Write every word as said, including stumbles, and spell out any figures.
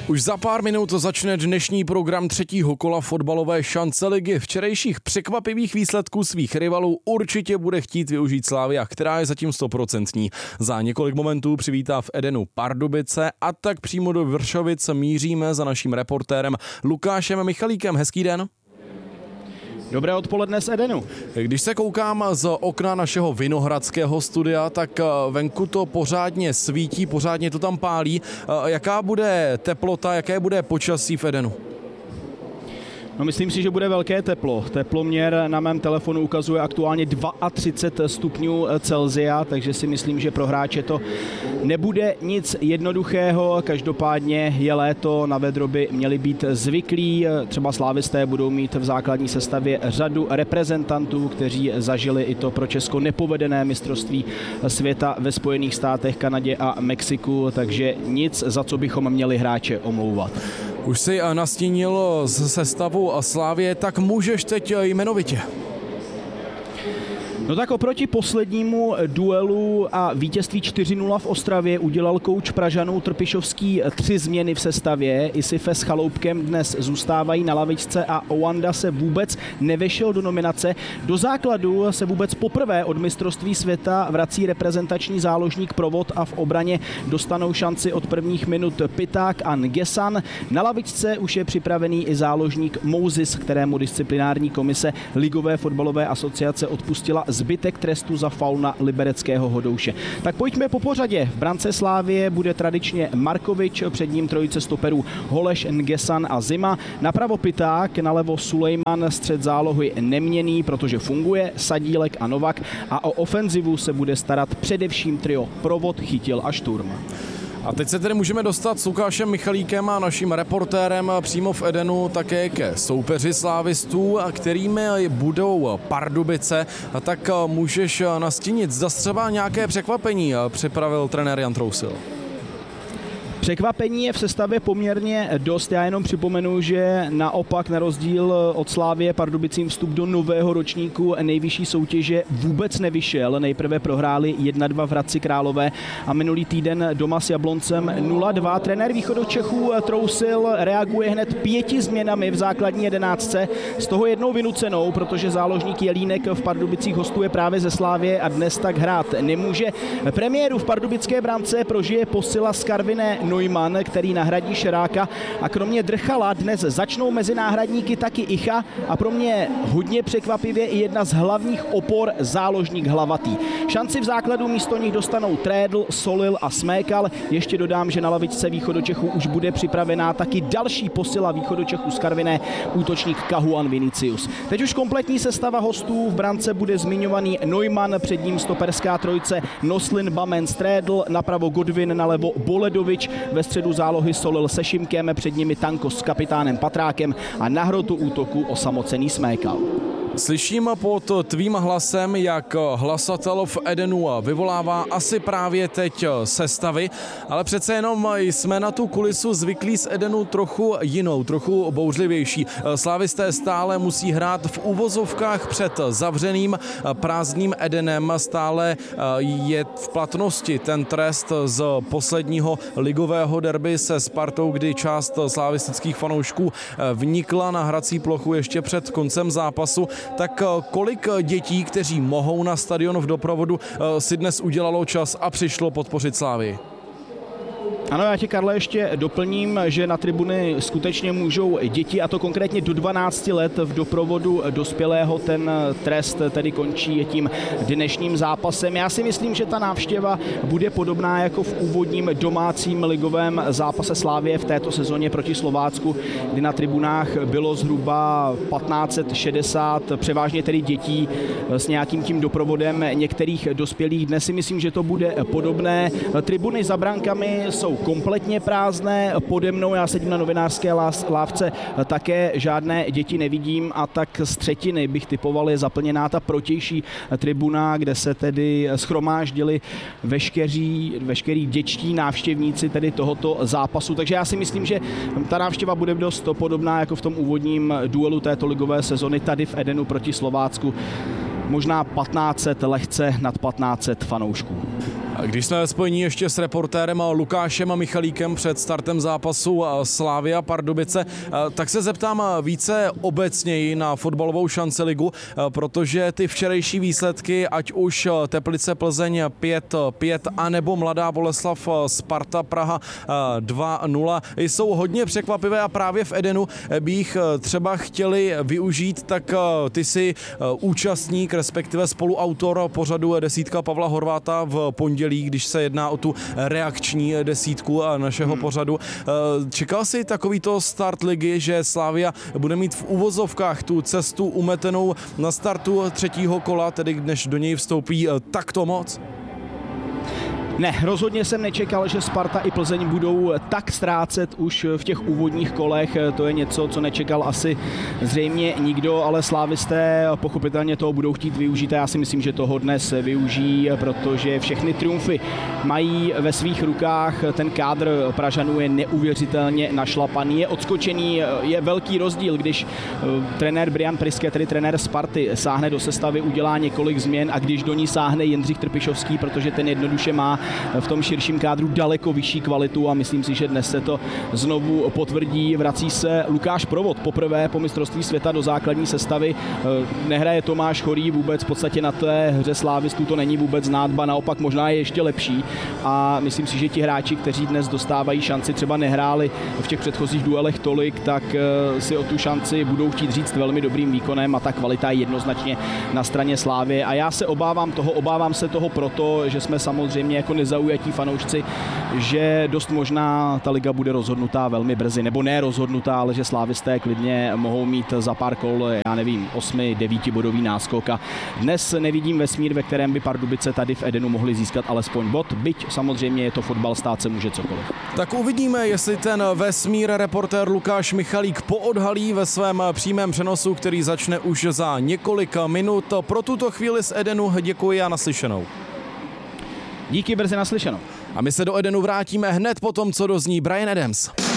Už za pár minut začne dnešní program třetího kola fotbalové šance ligy. Včerejších překvapivých výsledků svých rivalů určitě bude chtít využít Slavia, která je zatím stoprocentní. Za několik momentů přivítá v Edenu Pardubice a tak přímo do Vršovic míříme za naším reportérem Lukášem Michalíkem. Hezký den. Dobré odpoledne z Edenu. Když se koukám z okna našeho vinohradského studia, tak venku to pořádně svítí, pořádně to tam pálí. Jaká bude teplota, jaké bude počasí v Edenu? No, myslím si, že bude velké teplo. Teploměr na mém telefonu ukazuje aktuálně třicet dva stupňů Celsia, takže si myslím, že pro hráče to nebude nic jednoduchého. Každopádně je léto, na vedro by měli být zvyklí. Třeba slávisté budou mít v základní sestavě řadu reprezentantů, kteří zažili i to pro Česko nepovedené mistrovství světa ve Spojených státech, Kanadě a Mexiku, takže nic, za co bychom měli hráče omlouvat. Už si nastínil z sestavu Slavie, tak můžeš teď jmenovitě. No tak oproti poslednímu duelu a vítězství čtyři nula v Ostravě udělal kouč Pražanů Trpišovský tři změny v sestavě. Isife s Chaloupkem dnes zůstávají na lavičce a Owanda se vůbec nevešel do nominace. Do základu se vůbec poprvé od mistrovství světa vrací reprezentační záložník Provod a v obraně dostanou šanci od prvních minut Piták a Ngesan. Na lavičce už je připravený i záložník Moses, kterému disciplinární komise Ligové fotbalové asociace odpustila zbytek trestu za faul na libereckého Hodouše. Tak pojďme po pořadě. V brance Slávie bude tradičně Markovič, před ním trojice stoperů Holeš, Ngesan a Zima. Napravo Piták, nalevo Sulejman, střed zálohy neměnný, protože funguje, Sadílek a Novak a o ofenzivu se bude starat především trio Provod, Chytil a Šturm. A teď se tedy můžeme dostat s Lukášem Michalíkem a naším reportérem přímo v Edenu také ke soupeři slávistů, kterými budou Pardubice. A tak můžeš nastínit, zda třeba nějaké překvapení připravil trenér Jan Trousil. Překvapení je v sestavě poměrně dost. Já jenom připomenu, že naopak na rozdíl od Slávie Pardubicím vstup do nového ročníku nejvyšší soutěže vůbec nevyšel. Nejprve prohráli jedna dva v Hradci Králové a minulý týden doma s Jabloncem nula dva. Trenér Východočechů Trousil reaguje hned pěti změnami v základní jedenáctce. Z toho jednou vynucenou, protože záložník Jelínek v Pardubicích hostuje právě ze Slávie a dnes tak hrát nemůže. Premiéru v pardubické brance prožije posila z Karviné Neumann, který nahradí Šeráka, a kromě Drchala dnes začnou mezi náhradníky taky Icha a pro mě hodně překvapivě i jedna z hlavních opor záložník Hlavatý. Šanci v základu místo nich dostanou Trédl, Solil a Smékal. Ještě dodám, že na lavičce Východočechů už bude připravená taky další posila Východočechů z Karviné, útočník Kahuan Vinicius. Teď už kompletní sestava hostů. V brance bude zmiňovaný Neumann, před ním stoperská trojice Noslin, Bamen, Trédl, napravo Godwin, nalevo Boledovič, ve středu zálohy Solil se Šimkem, před nimi Tanko s kapitánem Patrákem a na hrotu útoku osamocený Smékal. Slyším pod tvým hlasem, jak hlasatel v Edenu vyvolává asi právě teď sestavy, ale přece jenom jsme na tu kulisu zvyklí z Edenu trochu jinou, trochu bouřlivější. Slávisté stále musí hrát v uvozovkách před zavřeným prázdným Edenem, stále je v platnosti ten trest z posledního ligového derby se Spartou, kdy část slavistických fanoušků vnikla na hrací plochu ještě před koncem zápasu. Tak kolik dětí, kteří mohou na stadion v doprovodu, si dnes udělalo čas a přišlo podpořit Slávii? Ano, já tě, Karle, ještě doplním, že na tribuny skutečně můžou děti, a to konkrétně do dvanácti let v doprovodu dospělého. Ten trest tedy končí tím dnešním zápasem. Já si myslím, že ta návštěva bude podobná jako v úvodním domácím ligovém zápase Slávie v této sezóně proti Slovácku, kdy na tribunách bylo zhruba patnáct set šedesát, převážně tedy dětí s nějakým tím doprovodem některých dospělých. Dnes si myslím, že to bude podobné. Tribuny za brankami jsou kompletně prázdné, pode mnou, já sedím na novinářské lávce, také žádné děti nevidím, a tak z třetiny bych typoval je zaplněná ta protější tribuna, kde se tedy shromáždili veškeří, veškerý dětští návštěvníci tedy tohoto zápasu. Takže já si myslím, že ta návštěva bude dost podobná jako v tom úvodním duelu této ligové sezony tady v Edenu proti Slovácku. Možná patnáct set, lehce nad patnáct set fanoušků. Když jsme ve spojení ještě s reportérem Lukášem Michalíkem před startem zápasu Slavia Pardubice, tak se zeptám více obecněji na fotbalovou šanceligu, protože ty včerejší výsledky, ať už Teplice Plzeň pět pět, anebo Mladá Boleslav Sparta Praha dva nula, jsou hodně překvapivé a právě v Edenu by jich třeba chtěli využít, tak ty jsi účastník, respektive spoluautor pořadu Desítka Pavla Horváta v pondělí, když se jedná o tu reakční desítku našeho hmm. pořadu. Čekal jsi takovýto start ligy, že Slavia bude mít v uvozovkách tu cestu umetenou na startu třetího kola, tedy než do něj vstoupí takto moc? Ne, rozhodně jsem nečekal, že Sparta i Plzeň budou tak ztrácet už v těch úvodních kolech. To je něco, co nečekal asi zřejmě nikdo, ale slávisté pochopitelně toho budou chtít využít a já si myslím, že toho dnes využijí, protože všechny triumfy mají ve svých rukách. Ten kádr Pražanů je neuvěřitelně našlapaný, je odskočený, je velký rozdíl, když trenér Brian Priske, tedy trenér Sparty, sáhne do sestavy, udělá několik změn a když do ní sáhne Jindřich Trpišovský, protože ten jednoduše má v tom širším kádru daleko vyšší kvalitu a myslím si, že dnes se to znovu potvrdí. Vrací se Lukáš Provod poprvé po mistrovství světa do základní sestavy. Nehraje Tomáš Chorý vůbec, v podstatě na té hře slávistů to není vůbec znát, ba naopak možná je ještě lepší a myslím si, že ti hráči, kteří dnes dostávají šanci, třeba nehráli v těch předchozích duelech tolik, tak si o tu šanci budou chtít říct velmi dobrým výkonem a ta kvalita je jednoznačně na straně Slávie a já se obávám toho, obávám se toho proto, že jsme samozřejmě jako nezaujatí fanoušci, že dost možná ta liga bude rozhodnutá velmi brzy, nebo ne rozhodnutá, ale že slávisté klidně mohou mít za pár kol, já nevím, osmi, devíti bodový náskok a dnes nevidím vesmír, ve kterém by Pardubice tady v Edenu mohli získat alespoň bod, byť samozřejmě je to fotbal, stát se může cokoliv. Tak uvidíme, jestli ten vesmír reportér Lukáš Michalík poodhalí ve svém přímém přenosu, který začne už za několik minut. Pro tuto chvíli z Edenu děkuji a naslyšenou. Díky, brzy naslyšenou. A my se do Edenu vrátíme hned po tom, co dozní Bryan Adams.